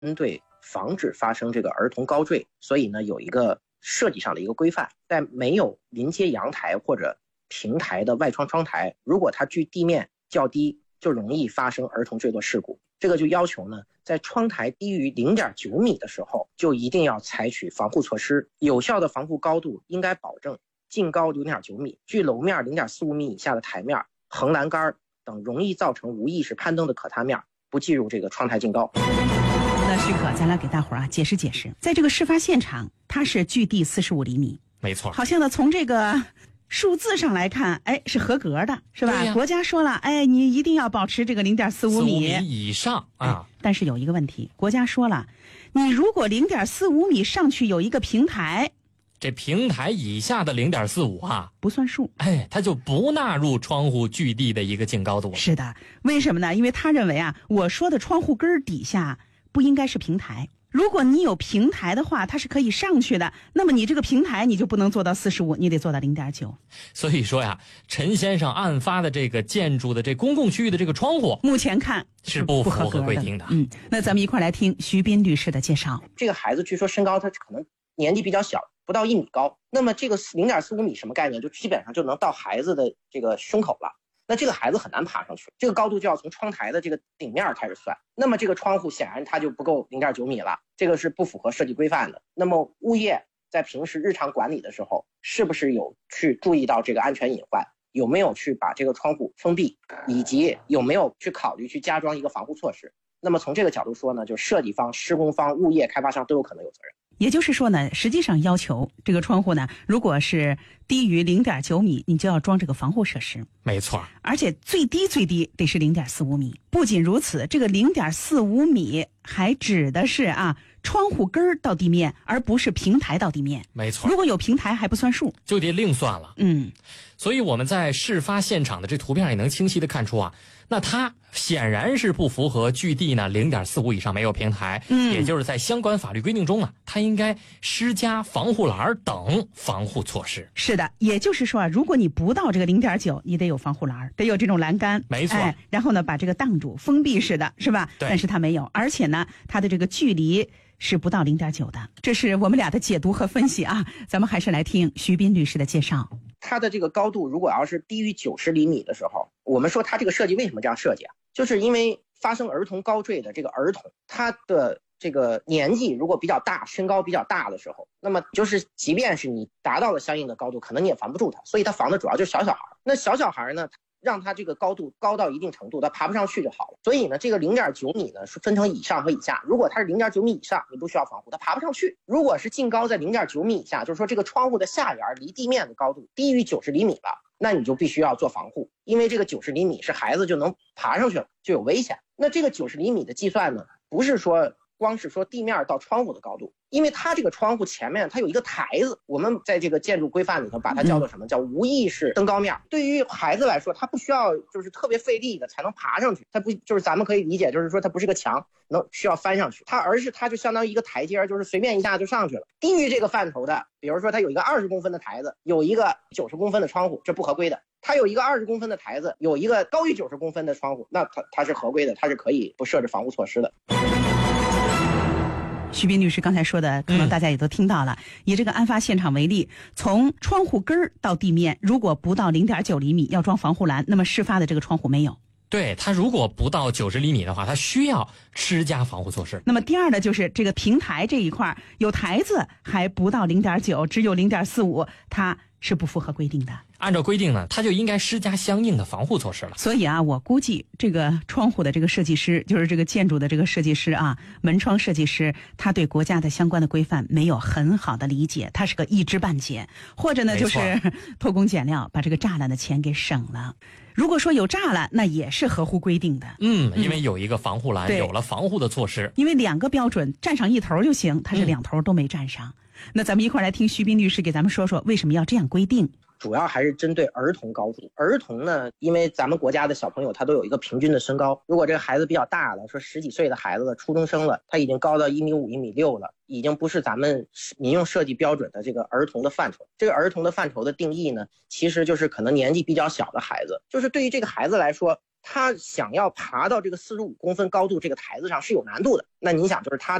针对防止发生这个儿童高坠，所以呢有一个设计上的一个规范，在没有临接阳台或者平台的外窗窗台，如果它距地面较低，就容易发生儿童坠落事故。这个就要求呢，在窗台低于 0.9 米的时候，就一定要采取防护措施。有效的防护高度应该保证净高 0.9 米，距楼面 0.45 米以下的台面、横栏杆等容易造成无意识攀登的可踏面不计入这个窗台净高。 那许可，咱来给大伙儿解释解释，在这个事发现场，它是距地45厘米， 没错。 好像呢，从这个数字上来看，是合格的，是吧？国家说了，你一定要保持这个0.45米以上啊。 但是有一个问题，国家说了，你如果0.45米上去有一个平台， 这平台以下的0.45啊， 不算数， 它就不纳入窗户距地的一个净高度。 是的，为什么呢？因为他认为啊，我说的窗户根底下不应该是平台。如果你有平台的话，它是可以上去的，那么你这个平台你就不能做到45，你得做到0.9。 所以说呀，陈先生案发的这个建筑的这公共区域的这个窗户， 目前看是不符合规定的。 那咱们一块来听徐斌律师的介绍。 这个孩子据说身高他可能年纪比较小，不到1米高，那么这个 0.45 米什么概念？就基本上就能到孩子的这个胸口了。那这个孩子很难爬上去，这个高度就要从窗台的这个顶面开始算。那么这个窗户显然它就不够 0.9 米了，这个是不符合设计规范的。那么物业在平时日常管理的时候，是不是有去注意到这个安全隐患？有没有去把这个窗户封闭，以及有没有去考虑去加装一个防护措施？那么从这个角度说呢，就设计方、施工方、物业、开发商都有可能有责任。 也就是说呢，实际上要求这个窗户呢，如果是低于 0.9 米，你就要装这个防护设施。 没错， 而且最低得是 0.45 米。不仅如此，这个 0.45 米还指的是窗户根到地面，而不是平台到地面。 没错， 如果有平台还不算数， 就得另算了。所以我们在事发现场的这图片也能清晰的看出啊，那它显然是不符合距地呢 0.45 以上没有平台，也就是在相关法律规定中啊，它应该施加防护栏等防护措施。 是的，也就是说如果你不到这个 0.9， 你得有防护栏，得有这种栏杆， 没错， 然后呢把这个挡住，封闭式的，是吧？ 对。 但是它没有，而且呢，它的这个距离是不到 0.9 的。这是我们俩的解读和分析啊，咱们还是来听徐斌律师的介绍。 它的这个高度如果要是低于90厘米的时候，我们说它这个设计为什么这样设计啊？就是因为发生儿童高坠的这个儿童，他的这个年纪如果比较大，身高比较大的时候，那么就是即便是你达到了相应的高度，可能你也防不住他，所以他防的主要就是小孩。那小孩呢，让他这个高度高到一定程度，他爬不上去就好了。所以呢，这个 0.9 米呢是分成以上和以下。如果它是 0.9 米以上，你不需要防护，它爬不上去。如果是净高在 0.9 米以下，就是说这个窗户的下沿离地面的高度低于90厘米了，那你就必须要做防护，因为这个90厘米是孩子就能爬上去了，就有危险。那这个90厘米的计算呢，不是说光是说地面到窗户的高度，因为它这个窗户前面它有一个台子，我们在这个建筑规范里头把它叫做什么，叫无意识登高面。对于孩子来说，他不需要就是特别费力的才能爬上去，它不就是咱们可以理解就是说它不是个墙需要翻上去，而是它就相当于一个台阶，就是随便一下就上去了。低于这个范畴的，比如说它有一个20公分的台子，有一个90公分的窗户，这不合规的。它有一个20公分的台子，有一个高于90公分的窗户，那它是合规的，它是可以不设置防护措施的。 徐斌律师刚才说的，可能大家也都听到了。以这个案发现场为例，从窗户根到地面，如果不到 0.9 厘米要装防护栏，那么事发的这个窗户没有。 对，它如果不到90厘米的话，它需要施加防护措施。 那么第二呢，就是这个平台这一块有台子还不到 0.9， 只有 0.45， 它是不符合规定的。 按照规定呢，它就应该施加相应的防护措施了。 所以我估计这个窗户的这个设计师，就是这个建筑的这个设计师门窗设计师，他对国家的相关的规范没有很好的理解，他是个一知半解，或者呢就是偷工减料，把这个栅栏的钱给省了。如果说有栅栏，那也是合乎规定的。 因为有一个防护栏，有了防护的措施。 因为2个标准站上一头就行，它是2头都没站上。那咱们一块来听徐斌律师给咱们说说为什么要这样规定。 主要还是针对儿童高度。儿童呢，因为咱们国家的小朋友他都有一个平均的身高，如果这个孩子比较大了，说10几岁的孩子了，初中生了，他已经高到1.5米、1.6米了，已经不是咱们民用设计标准的这个儿童的范畴。这个儿童的范畴的定义呢，其实就是可能年纪比较小的孩子，就是对于这个孩子来说， 他想要爬到这个45公分高度这个台子上是有难度的。那你想，就是他